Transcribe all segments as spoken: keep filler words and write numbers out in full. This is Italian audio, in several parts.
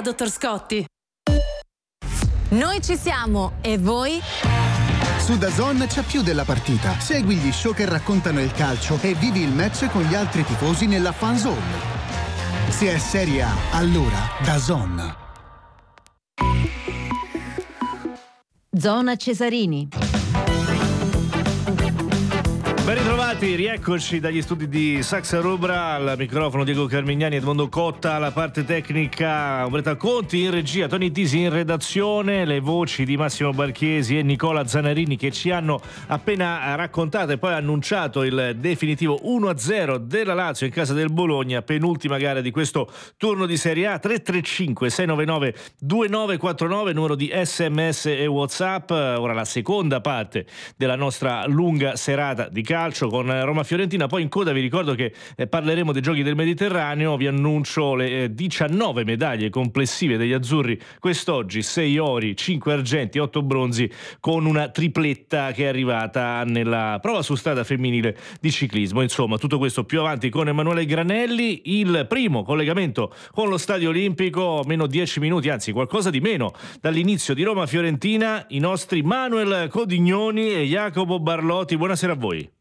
dottor Scotti. Noi ci siamo, e voi? Su DAZN c'è più della partita. Segui gli show che raccontano il calcio e vivi il match con gli altri tifosi nella fan zone. Se è Serie A, allora DAZN. Zona Cesarini. Ben ritrovati, rieccoci dagli studi di Saxa Rubra, al microfono Diego Carmignani, Edmondo Cotta, alla parte tecnica Umberto Conti, in regia Tony Tisi, in redazione le voci di Massimo Barchiesi e Nicola Zanarini che ci hanno appena raccontato e poi annunciato il definitivo uno a zero della Lazio in casa del Bologna, penultima gara di questo turno di Serie A. Tre tre cinque sei nove nove due nove quattro nove, numero di sms e WhatsApp. Ora la seconda parte della nostra lunga serata di calcio con Roma-Fiorentina. Poi in coda vi ricordo che eh, parleremo dei giochi del Mediterraneo. Vi annuncio le eh, diciannove medaglie complessive degli azzurri quest'oggi: sei ori, cinque argenti, otto bronzi, con una tripletta che è arrivata nella prova su strada femminile di ciclismo. Insomma, tutto questo più avanti con Emanuele Granelli. Il primo collegamento con lo Stadio Olimpico, meno dieci minuti, anzi qualcosa di meno, dall'inizio di Roma-Fiorentina. I nostri Manuel Codignoni e Jacopo Barlotti. Buonasera a voi.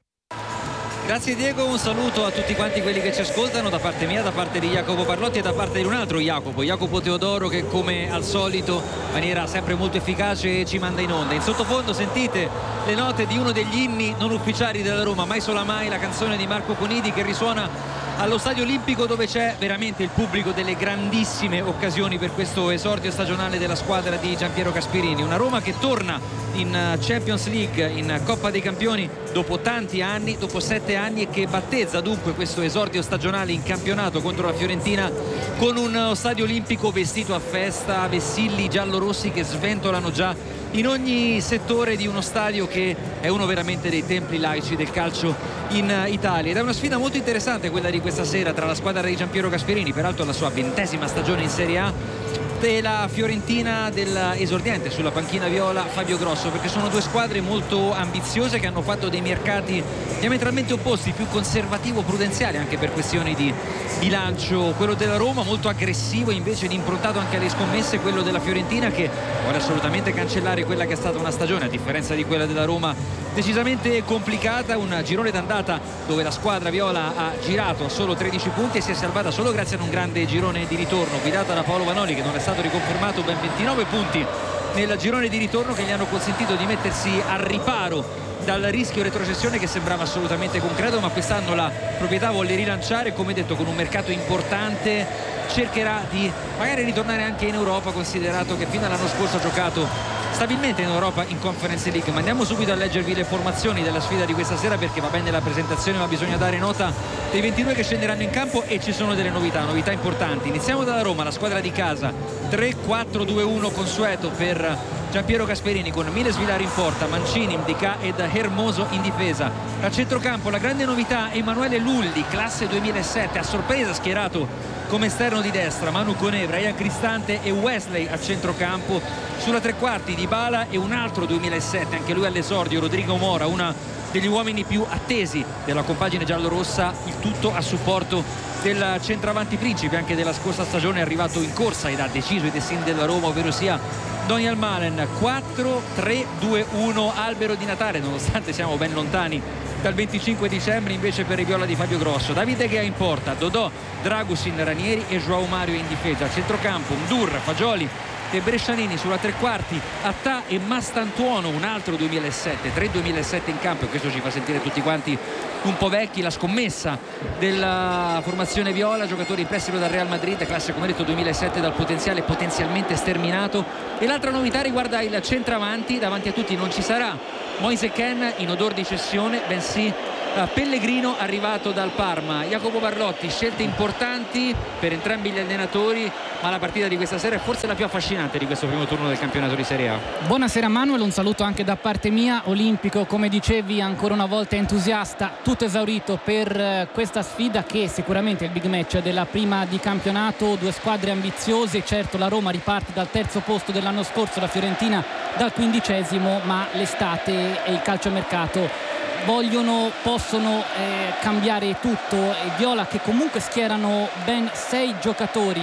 Grazie Diego, un saluto a tutti quanti quelli che ci ascoltano da parte mia, da parte di Jacopo Parlotti e da parte di un altro Jacopo, Jacopo Teodoro, che come al solito in maniera sempre molto efficace ci manda in onda. In sottofondo sentite le note di uno degli inni non ufficiali della Roma, Mai Sola Mai, la canzone di Marco Conidi che risuona allo Stadio Olimpico, dove c'è veramente il pubblico delle grandissime occasioni per questo esordio stagionale della squadra di Giampiero Caspirini. Una Roma che torna in Champions League, in Coppa dei Campioni dopo tanti anni, dopo sette anni, e che battezza dunque questo esordio stagionale in campionato contro la Fiorentina con un Stadio Olimpico vestito a festa, vessilli giallorossi che sventolano già in ogni settore di uno stadio che è uno veramente dei templi laici del calcio in Italia. Ed è una sfida molto interessante quella di questa sera tra la squadra di Giampiero Gasperini, peraltro la sua ventesima stagione in Serie A, e la Fiorentina dell'esordiente sulla panchina viola Fabio Grosso, perché sono due squadre molto ambiziose che hanno fatto dei mercati diametralmente opposti, più conservativo prudenziali anche per questioni di bilancio. Quello della Roma molto aggressivo invece ed improntato anche alle scommesse, quello della Fiorentina che vuole assolutamente cancellare quella che è stata una stagione, a differenza di quella della Roma, decisamente complicata. Un girone d'andata dove la squadra viola ha girato a solo tredici punti e si è salvata solo grazie ad un grande girone di ritorno guidata da Paolo Vanoli, che non è stato riconfermato, ben ventinove punti nel girone di ritorno che gli hanno consentito di mettersi al riparo dal rischio retrocessione che sembrava assolutamente concreto, ma quest'anno la proprietà volle rilanciare, come detto, con un mercato importante. Cercherà di magari ritornare anche in Europa, considerato che fino all'anno scorso ha giocato stabilmente in Europa in Conference League. Ma andiamo subito a leggervi le formazioni della sfida di questa sera, perché va bene la presentazione ma bisogna dare nota dei ventidue che scenderanno in campo e ci sono delle novità, novità importanti. Iniziamo dalla Roma, la squadra di casa, tre quattro due uno consueto per Giampiero Gasperini, con Miles Vilar in porta, Mancini, Mdicà ed Hermoso in difesa. A centrocampo la grande novità, Emanuele Lulli, classe duemilasette, a sorpresa schierato come esterno di destra, Manu Conevra, Ian Cristante e Wesley a centrocampo. Sulla tre quarti Dybala e un altro duemilasette, anche lui all'esordio, Rodrigo Mora, una degli uomini più attesi della compagine giallorossa, il tutto a supporto del centravanti principe anche della scorsa stagione, è arrivato in corsa ed ha deciso i destini della Roma, ovvero sia Daniel Malen. Quattro tre due uno, albero di Natale, nonostante siamo ben lontani dal venticinque dicembre invece per i viola di Fabio Grosso. Davide Gea in porta, Dodò, Dragusin, Ranieri e Joao Mario in difesa. A centrocampo Ndur, Fagioli e Brescianini. Sulla tre quarti Attà e Mastantuono, un altro duemilasette, tre duemilasette in campo, e questo ci fa sentire tutti quanti un po' vecchi. La scommessa della formazione viola, giocatori in prestito dal Real Madrid, classe come detto duemilasette, dal potenziale potenzialmente sterminato. E l'altra novità riguarda il centravanti, davanti a tutti non ci sarà Moise Kean in odor di cessione, bensì Pellegrino arrivato dal Parma. Jacopo Barlotti, scelte importanti per entrambi gli allenatori, ma la partita di questa sera è forse la più affascinante di questo primo turno del campionato di Serie A. Buonasera Manuel, un saluto anche da parte mia. Olimpico, come dicevi, ancora una volta entusiasta, tutto esaurito per questa sfida che sicuramente è il big match della prima di campionato. Due squadre ambiziose, certo la Roma riparte dal terzo posto dell'anno scorso, la Fiorentina dal quindicesimo, ma l'estate e il calciomercato vogliono, possono eh, cambiare tutto. E Viola che comunque schierano ben sei giocatori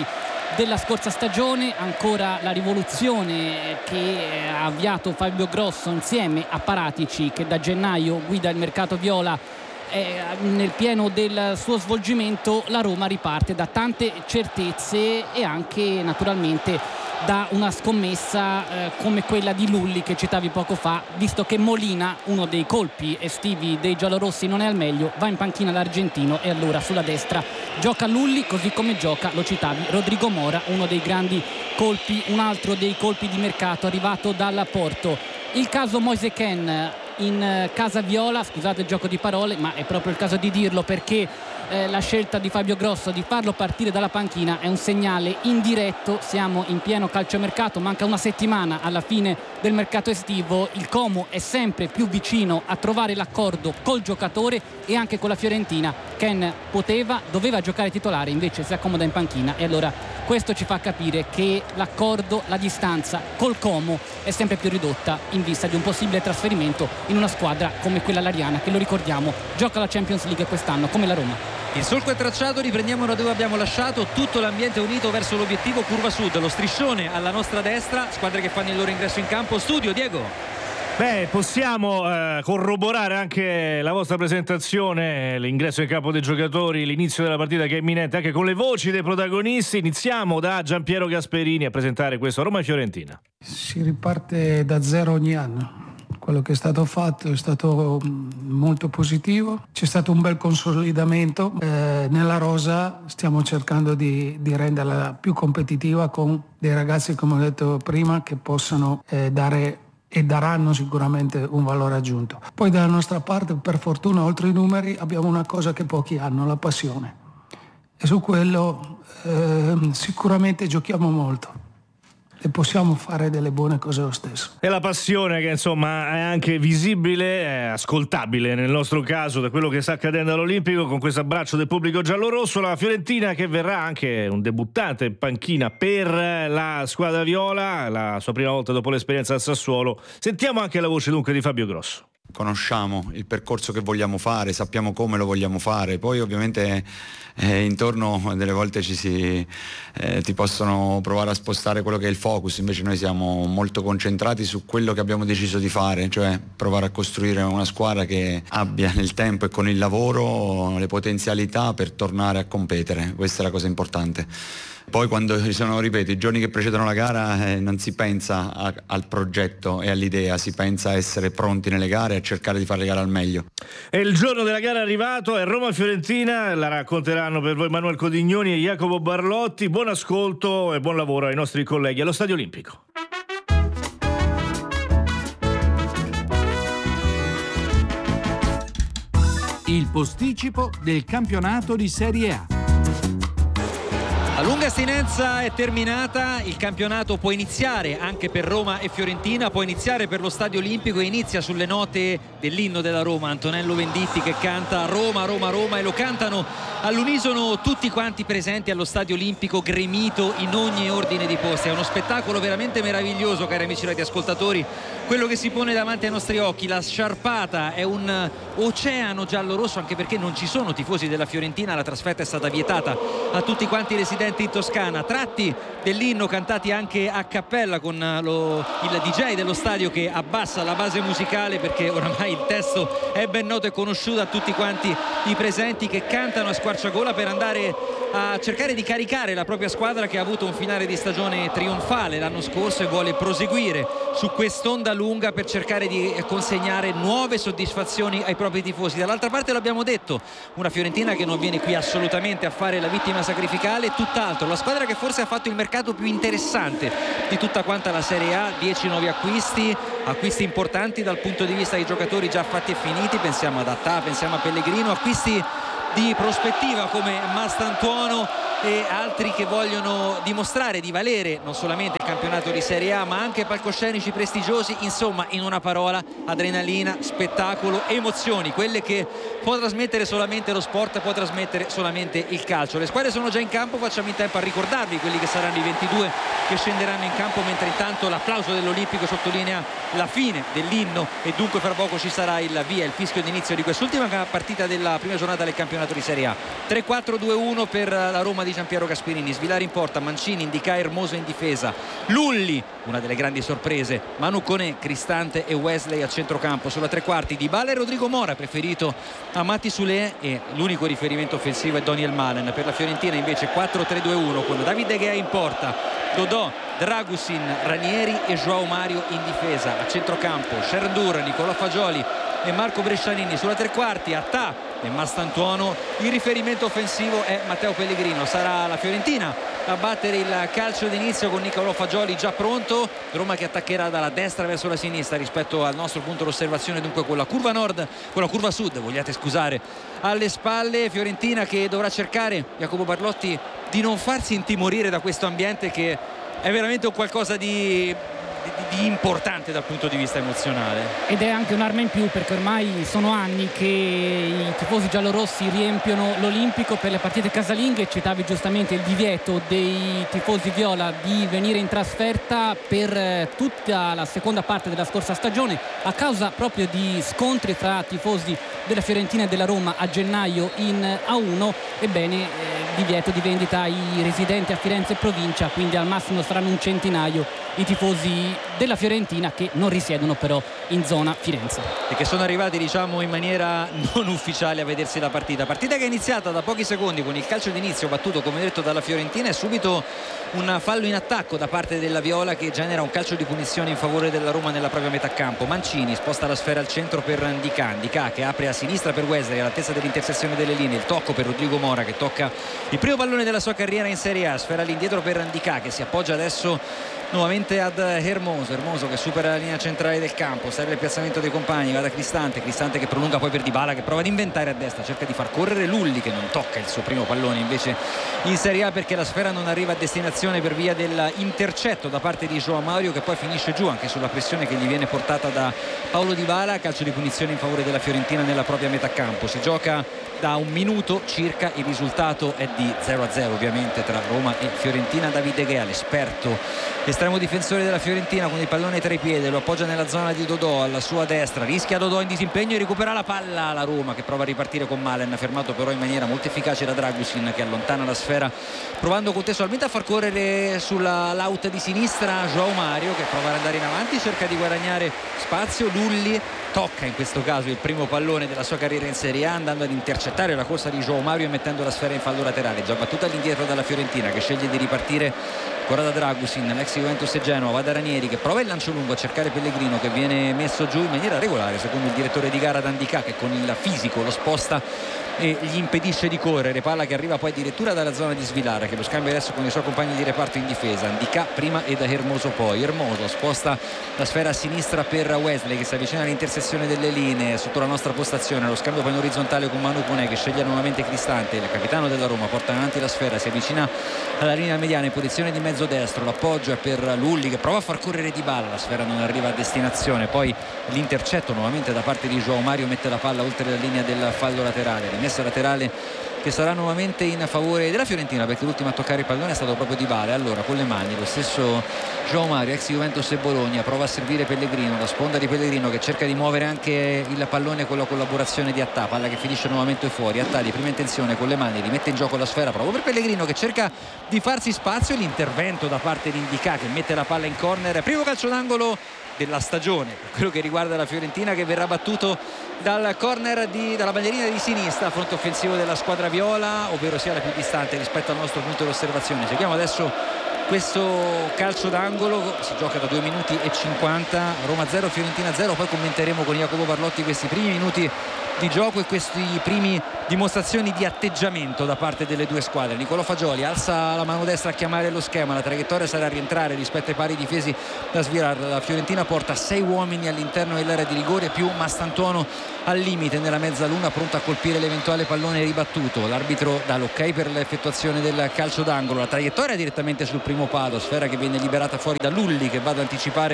della scorsa stagione, ancora la rivoluzione che ha avviato Fabio Grosso insieme a Paratici, che da gennaio guida il mercato viola. Eh, nel pieno del suo svolgimento la Roma riparte da tante certezze e anche naturalmente da una scommessa eh, come quella di Lulli che citavi poco fa, visto che Molina, uno dei colpi estivi dei giallorossi, non è al meglio, va in panchina l'argentino e allora sulla destra gioca Lulli, così come gioca, lo citavi, Rodrigo Mora, uno dei grandi colpi, un altro dei colpi di mercato arrivato dal Porto. Il caso Moise Kean in casa viola, scusate il gioco di parole, ma è proprio il caso di dirlo, perché eh, la scelta di Fabio Grosso di farlo partire dalla panchina è un segnale indiretto. Siamo in pieno calciomercato, manca una settimana alla fine del mercato estivo, il Como è sempre più vicino a trovare l'accordo col giocatore e anche con la Fiorentina. Kean poteva, doveva giocare titolare, invece si accomoda in panchina, e allora questo ci fa capire che l'accordo, la distanza col Como è sempre più ridotta in vista di un possibile trasferimento in una squadra come quella lariana, che lo ricordiamo gioca la Champions League quest'anno come la Roma. Il solco è tracciato, riprendiamo da dove abbiamo lasciato, tutto l'ambiente unito verso l'obiettivo curva sud, lo striscione alla nostra destra, squadre che fanno il loro ingresso in campo. Studio, Diego. Beh, possiamo eh, corroborare anche la vostra presentazione, l'ingresso in campo dei giocatori, l'inizio della partita che è imminente, anche con le voci dei protagonisti. Iniziamo da Giampiero Gasperini a presentare questo Roma-Fiorentina. Si riparte da zero ogni anno. Quello che è stato fatto è stato molto positivo, c'è stato un bel consolidamento, eh, nella rosa stiamo cercando di, di renderla più competitiva con dei ragazzi, come ho detto prima, che possano eh, dare e daranno sicuramente un valore aggiunto. Poi dalla nostra parte, per fortuna, oltre ai numeri, abbiamo una cosa che pochi hanno, la passione, e su quello eh, sicuramente giochiamo molto e possiamo fare delle buone cose lo stesso. E la passione che insomma è anche visibile, è ascoltabile nel nostro caso da quello che sta accadendo all'Olimpico, con questo abbraccio del pubblico giallorosso. La Fiorentina che verrà anche un debuttante in panchina per la squadra viola, la sua prima volta dopo l'esperienza al Sassuolo. Sentiamo anche la voce dunque di Fabio Grosso. Conosciamo il percorso che vogliamo fare, sappiamo come lo vogliamo fare, poi ovviamente eh, intorno delle volte ci si eh, ti possono provare a spostare quello che è il focus, invece noi siamo molto concentrati su quello che abbiamo deciso di fare, cioè provare a costruire una squadra che abbia nel tempo e con il lavoro le potenzialità per tornare a competere, questa è la cosa importante. Poi quando ci sono, ripeto, i giorni che precedono la gara eh, non si pensa a, al progetto e all'idea, si pensa a essere pronti nelle gare e a cercare di fare le gare al meglio. E il giorno della gara è arrivato, è Roma-Fiorentina, la racconteranno per voi Manuel Codignoni e Jacopo Barlotti. Buon ascolto e buon lavoro ai nostri colleghi allo Stadio Olimpico. Il posticipo del campionato di Serie A. La lunga astinenza è terminata, il campionato può iniziare anche per Roma e Fiorentina, può iniziare per lo Stadio Olimpico e inizia sulle note dell'inno della Roma, Antonello Venditti che canta Roma, Roma, Roma, e lo cantano all'unisono tutti quanti presenti allo Stadio Olimpico, gremito in ogni ordine di posti. È uno spettacolo veramente meraviglioso, cari amici radioascoltatori, quello che si pone davanti ai nostri occhi. La sciarpata è un oceano giallo-rosso, anche perché non ci sono tifosi della Fiorentina, la trasferta è stata vietata a tutti quanti i residenti in Toscana. Tratti dell'inno cantati anche a cappella con lo, il D J dello stadio che abbassa la base musicale, perché oramai il testo è ben noto e conosciuto a tutti quanti i presenti, che cantano a squarciagola per andare a cercare di caricare la propria squadra, che ha avuto un finale di stagione trionfale l'anno scorso e vuole proseguire su quest'onda lunga per cercare di consegnare nuove soddisfazioni ai propri tifosi. Dall'altra parte, l'abbiamo detto, una Fiorentina che non viene qui assolutamente a fare la vittima sacrificale, tutt'altro, la squadra che forse ha fatto il mercato più interessante di tutta quanta la Serie A, dieci nuovi acquisti, acquisti importanti dal punto di vista dei giocatori già fatti e finiti, pensiamo ad Attà, pensiamo a Pellegrino, acquisti di prospettiva come Mastantuono e altri che vogliono dimostrare di valere non solamente il campionato di Serie A ma anche palcoscenici prestigiosi. Insomma, in una parola, adrenalina, spettacolo, emozioni, quelle che può trasmettere solamente lo sport, può trasmettere solamente il calcio. Le squadre sono già in campo, facciamo in tempo a ricordarvi quelli che saranno i ventidue che scenderanno in campo, mentre intanto l'applauso dell'Olimpico sottolinea la fine dell'inno e dunque fra poco ci sarà il via, il fischio d'inizio di quest'ultima partita della prima giornata del campionato di Serie A. tre quattro due uno per la Roma di Giampiero Gasperini. Svilare in porta, Mancini, Ndicà, Hermoso in difesa, Lulli, una delle grandi sorprese, Manu Koné, Cristante e Wesley a centrocampo. Sulla tre quarti Dybala e Rodrigo Mora, preferito a Matti Soulé, e l'unico riferimento offensivo è Daniel Malen. Per la Fiorentina invece quattro tre due uno con David De Gea in porta, Dodò, Dragusin, Ranieri e João Mario in difesa. A centrocampo Sherdur, Nicolò Fagioli e Marco Brescianini. Sulla tre quarti Attà e Mastantuono. Il riferimento offensivo è Matteo Pellegrino. Sarà la Fiorentina a battere il calcio d'inizio con Nicolò Fagioli già pronto. Roma che attaccherà dalla destra verso la sinistra rispetto al nostro punto d'osservazione, dunque con la curva nord, con la curva sud, vogliate scusare, alle spalle. Fiorentina che dovrà cercare, Jacopo Barlotti, di non farsi intimorire da questo ambiente che è veramente un qualcosa di, di, di importante dal punto di vista emozionale. Ed è anche un'arma in più, perché ormai sono anni che i tifosi giallorossi riempiono l'Olimpico per le partite casalinghe. Citavi giustamente il divieto dei tifosi viola di venire in trasferta per tutta la seconda parte della scorsa stagione, a causa proprio di scontri tra tifosi della Fiorentina e della Roma a gennaio in A uno. Ebbene, eh, divieto di vendita ai residenti a Firenze e provincia, quindi al massimo saranno un centinaio i tifosi della Fiorentina che non risiedono però in zona Firenze e che sono arrivati, diciamo, in maniera non ufficiale a vedersi la partita partita che è iniziata da pochi secondi con il calcio d'inizio battuto, come detto, dalla Fiorentina, e subito un fallo in attacco da parte della Viola che genera un calcio di punizione in favore della Roma nella propria metà campo. Mancini sposta la sfera al centro per Ndicà, Ndicà che apre a sinistra per Wesley all'altezza dell'intersezione delle linee, il tocco per Rodrigo Mora che tocca il primo pallone della sua carriera in Serie A, sfera all'indietro per Ndicà che si appoggia adesso nuovamente ad Hermoso, Hermoso che supera la linea centrale del campo, serve il piazzamento dei compagni, va da Cristante, Cristante che prolunga poi per Dybala che prova ad inventare a destra, cerca di far correre Lulli che non tocca il suo primo pallone invece in Serie A perché la sfera non arriva a destinazione per via dell'intercetto da parte di João Mario che poi finisce giù anche sulla pressione che gli viene portata da Paolo Dybala. Calcio di punizione in favore della Fiorentina nella propria metà campo, si gioca da un minuto circa, il risultato è di zero a zero ovviamente tra Roma e Fiorentina. David De Gea, l'esperto estremo difensore della Fiorentina, con il pallone tra i piedi, lo appoggia nella zona di Dodò alla sua destra, rischia Dodò in disimpegno e recupera la palla la Roma che prova a ripartire con Malen, fermato però in maniera molto efficace da Dragusin che allontana la sfera provando contestualmente a far correre sulla laut di sinistra João Mario che prova ad andare in avanti, cerca di guadagnare spazio. Lulli tocca in questo caso il primo pallone della sua carriera in Serie A andando ad intercettare la corsa di João Mario e mettendo la sfera in fallo laterale, già battuta all'indietro dalla Fiorentina che sceglie di ripartire ancora da Dragusin, l'ex Juventus e Genova, va da Ranieri che prova il lancio lungo a cercare Pellegrino che viene messo giù in maniera regolare secondo il direttore di gara D'Andicà che con il fisico lo sposta e gli impedisce di correre, palla che arriva poi addirittura dalla zona di Svilara che lo scambia adesso con i suoi compagni di reparto in difesa, Ndicà prima e da Hermoso poi, Hermoso sposta la sfera a sinistra per Wesley che si avvicina all'intersezione delle linee sotto la nostra postazione, lo scambio poi in orizzontale con Manu Koné che sceglie nuovamente Cristante, il capitano della Roma porta avanti la sfera, si avvicina alla linea mediana in posizione di mezzo destro, l'appoggio è per Lulli che prova a far correre Dybala, la sfera non arriva a destinazione, poi l'intercetto nuovamente da parte di João Mario mette la palla oltre la linea del fallo laterale, rimessa laterale che sarà nuovamente in favore della Fiorentina perché l'ultimo a toccare il pallone è stato proprio Dybala. Allora con le mani lo stesso João Mario, ex Juventus e Bologna, prova a servire Pellegrino, la sponda di Pellegrino che cerca di muovere anche il pallone con la collaborazione di Attà, palla che finisce nuovamente fuori, Attà di prima intenzione con le mani rimette in gioco la sfera proprio per Pellegrino che cerca di farsi spazio, l'intervento da parte di Ndicà che mette la palla in corner, primo calcio d'angolo della stagione per quello che riguarda la Fiorentina che verrà battuto dal corner di, dalla bandierina di sinistra, fronte offensivo della squadra viola, ovvero sia la più distante rispetto al nostro punto di osservazione. Seguiamo adesso questo calcio d'angolo, si gioca da due minuti e cinquanta, Roma zero Fiorentina zero, poi commenteremo con Jacopo Barlotti questi primi minuti di gioco e questi primi dimostrazioni di atteggiamento da parte delle due squadre. Nicolò Fagioli alza la mano destra a chiamare lo schema, la traiettoria sarà a rientrare rispetto ai pari difesi da Svilar, la Fiorentina porta sei uomini all'interno dell'area di rigore più Mastantuono al limite nella mezzaluna pronto a colpire l'eventuale pallone ribattuto, l'arbitro dà l'ok per l'effettuazione del calcio d'angolo, la traiettoria direttamente sul primo palo, sfera che viene liberata fuori da Lulli che va ad anticipare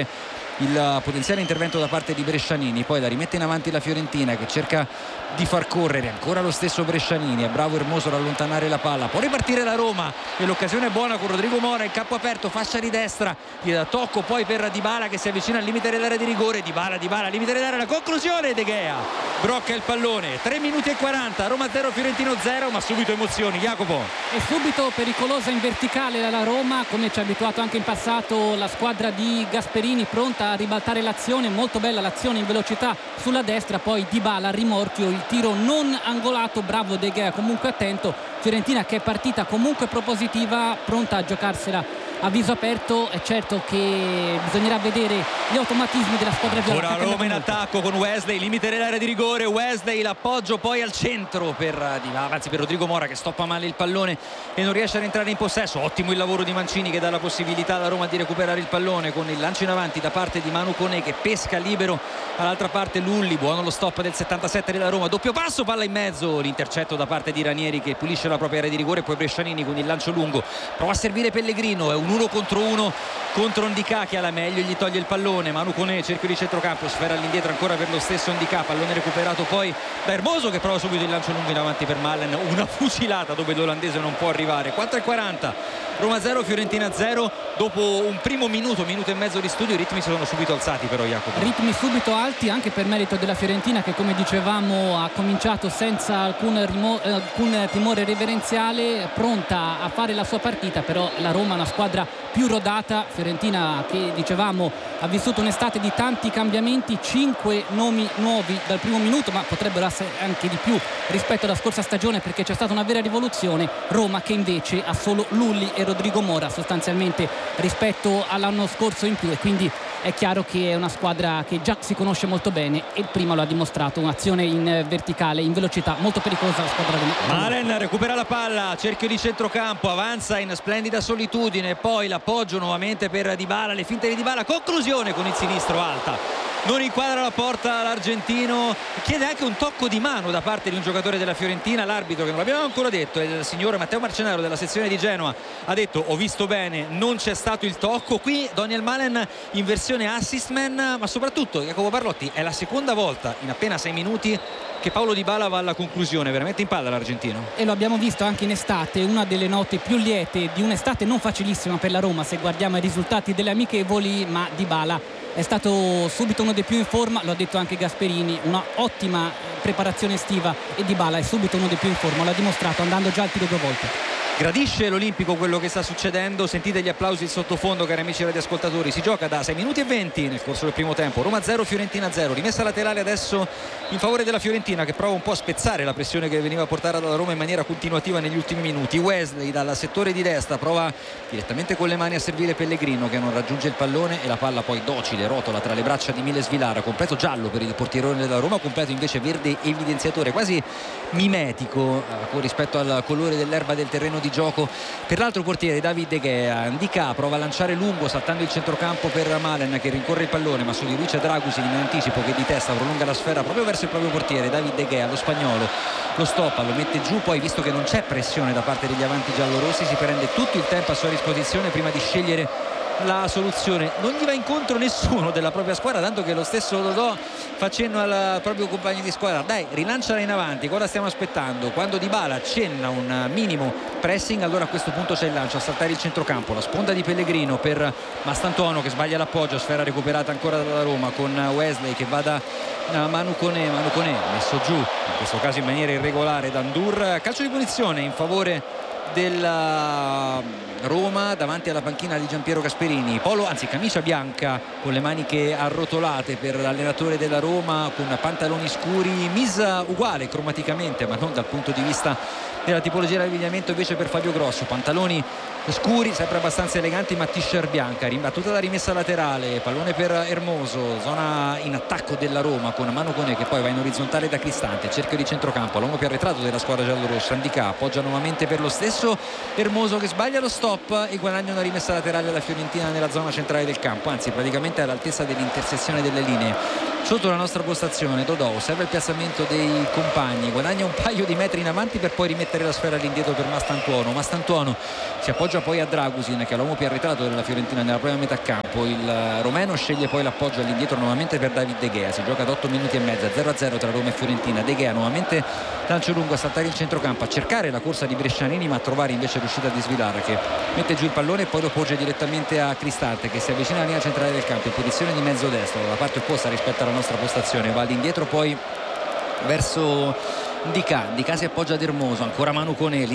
il potenziale intervento da parte di Brescianini, poi la rimette in avanti la Fiorentina che cerca di far correre, ancora lo stesso Brescianini, è bravo Hermoso ad allontanare la palla, può ripartire la Roma e l'occasione è buona con Rodrigo Mora, il campo aperto, fascia di destra, gli dà tocco poi per Dybala che si avvicina al limite dell'area di rigore, Dybala, Dybala, limite dell'area, la conclusione, De Gea brocca il pallone, tre minuti e quaranta, Roma zero Fiorentino zero, ma subito emozioni, Jacopo. E subito pericolosa in verticale la Roma, come ci ha abituato anche in passato la squadra di Gasperini, pronta a ribaltare l'azione, molto bella l'azione in velocità sulla destra, poi Dybala, rimorchio, il tiro non angolato, bravo De Gea, comunque attento, Fiorentina che è partita comunque propositiva, pronta a giocarsela a viso aperto. È certo che bisognerà vedere gli automatismi della squadra viola. Ora Roma in attacco con Wesley, limite dell'area di rigore, Wesley, l'appoggio poi al centro per Dybala, anzi per Rodrigo Mora che stoppa male il pallone e non riesce a rientrare in possesso. Ottimo il lavoro di Mancini che dà la possibilità alla Roma di recuperare il pallone con il lancio in avanti da parte di Manu Koné che pesca libero, all'altra parte Lulli, buono lo stop del settantasette della Roma, doppio passo, palla in mezzo, l'intercetto da parte di Ranieri che pulisce la propria area di rigore, poi Brescianini con il lancio lungo prova a servire Pellegrino, è un uno contro uno contro Ndicà che alla meglio gli toglie il pallone, Manu Koné, cerchio di centrocampo, sfera all'indietro ancora per lo stesso Ndicà, pallone recuperato poi da Hermoso che prova subito il lancio lungo in avanti per Malen, una fucilata dove l'olandese non può arrivare. Quattro e quaranta, Roma zero Fiorentina zero, dopo un primo minuto, minuto e mezzo di studio i ritmi si sono subito alzati però, Jacopo. Ritmi subito alti anche per merito della Fiorentina che, come dicevamo, ha cominciato senza alcun, rimo- alcun timore reverenziale, pronta a fare la sua partita, però la Roma è una squadra più rodata, Fiorentina che dicevamo ha vissuto un'estate di tanti cambiamenti, cinque nomi nuovi dal primo minuto, ma potrebbero essere anche di più rispetto alla scorsa stagione perché c'è stata una vera rivoluzione. Roma che invece ha solo Lulli e Rodrigo Mora sostanzialmente rispetto all'anno scorso in più, e quindi è chiaro che è una squadra che già si conosce molto bene e prima lo ha dimostrato, un'azione in verticale, in velocità molto pericolosa la squadra di Malen recupera la palla, cerchio di centrocampo, avanza in splendida solitudine, poi l'appoggio nuovamente per Dybala, le finte di Dybala, conclusione con il sinistro alta, non inquadra la porta l'argentino, chiede anche un tocco di mano da parte di un giocatore della Fiorentina, l'arbitro che non l'abbiamo ancora detto, il signor Matteo Marcenaro della sezione di Genova ha detto ho visto bene, non c'è stato il tocco. Qui Daniel Malen in versione assist man, ma soprattutto Jacopo Parlotti è la seconda volta in appena sei minuti che Paulo Dybala va alla conclusione, veramente in palla l'argentino, e lo abbiamo visto anche in estate, una delle note più liete di un'estate non facilissima per la Roma se guardiamo i risultati delle amichevoli, ma Dybala è stato subito uno dei più in forma, lo ha detto anche Gasperini, una ottima preparazione estiva e Dybala è subito uno dei più in forma, l'ha dimostrato andando già al tiro due volte. Gradisce l'Olimpico quello che sta succedendo, sentite gli applausi in sottofondo cari amici radioascoltatori, si gioca da sei minuti e venti nel corso del primo tempo, Roma zero Fiorentina zero, rimessa laterale adesso in favore della Fiorentina che prova un po' a spezzare la pressione che veniva portata dalla Roma in maniera continuativa negli ultimi minuti. Wesley dal settore di destra prova direttamente con le mani a servire Pellegrino che non raggiunge il pallone e la palla poi docile rotola tra le braccia di Miles Vilara, completo giallo per il portierone della Roma, completo invece verde evidenziatore, quasi mimetico eh, rispetto al colore dell'erba del terreno di gioco per l'altro portiere David De Gea. Ndicà prova a lanciare lungo saltando il centrocampo per Malen che rincorre il pallone, ma su di lui c'è Dragusin in anticipo che di testa prolunga la sfera proprio verso il proprio portiere David De Gea, lo spagnolo lo stoppa, lo mette giù, poi visto che non c'è pressione da parte degli avanti giallorossi si prende tutto il tempo a sua disposizione prima di scegliere la soluzione, non gli va incontro nessuno della propria squadra, tanto che lo stesso Dodò fa cenno al proprio compagno di squadra, dai rilanciala in avanti, cosa stiamo aspettando? Quando Dybala accenna un minimo pressing allora a questo punto c'è il lancio a saltare il centrocampo, la sponda di Pellegrino per Mastantuono che sbaglia l'appoggio, sfera recuperata ancora dalla Roma con Wesley che va da Manu Koné, Manu Koné messo giù in questo caso in maniera irregolare da Ndur, calcio di punizione in favore della Roma davanti alla panchina di Giampiero Gasperini, polo, anzi camicia bianca con le maniche arrotolate per l'allenatore della Roma con pantaloni scuri, misa uguale cromaticamente ma non dal punto di vista della tipologia di abbigliamento invece per Fabio Grosso, pantaloni scuri sempre abbastanza eleganti ma t-shirt bianca, rimbattuta da rimessa laterale, pallone per Hermoso, zona in attacco della Roma con Manu Koné che poi va in orizzontale da Cristante, cerchio di centrocampo, l'uomo più arretrato della squadra giallorossa Ndicà appoggia nuovamente per lo stesso Hermoso che sbaglia lo stop e guadagna una rimessa laterale alla Fiorentina nella zona centrale del campo, anzi praticamente all'altezza dell'intersezione delle linee. sotto la nostra postazione. Dodò osserva il piazzamento dei compagni, guadagna un paio di metri in avanti per poi rimettere la sfera all'indietro per Mastantuono. Mastantuono si appoggia poi a Dragusin, che è l'uomo più arretrato della Fiorentina nella prima metà campo. Il romeno sceglie poi l'appoggio all'indietro nuovamente per David De Gea. Si gioca ad otto minuti e mezzo, zero a zero tra Roma e Fiorentina. De Gea nuovamente lancio lungo a saltare il centrocampo, a cercare la corsa di Brescianini, ma a trovare invece l'uscita di Svilar, che mette giù il pallone e poi lo poggia direttamente a Cristante, che si avvicina alla linea centrale del campo in posizione di mezzo destro, dalla parte opposta rispetto alla nostra postazione. Va all'indietro poi verso Di Ca. Di Ca si appoggia ad Hermoso, ancora Manu Conelli.